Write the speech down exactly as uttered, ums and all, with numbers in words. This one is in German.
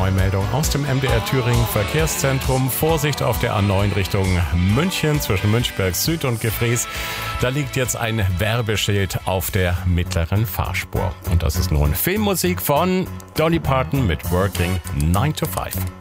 Neumeldung aus dem M D R Thüringen Verkehrszentrum. Vorsicht auf der A neun Richtung München zwischen Münchberg Süd und Gefrees. Da liegt jetzt ein Werbeschild auf der mittleren Fahrspur. Und das ist nun Filmmusik von Dolly Parton mit Working nine to five.